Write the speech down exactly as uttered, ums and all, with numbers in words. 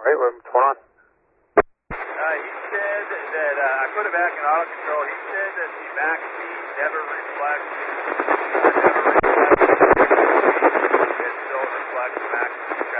All right, what's going on? Uh, he said that uh, I put it back in auto control. He said that the back seat never reflects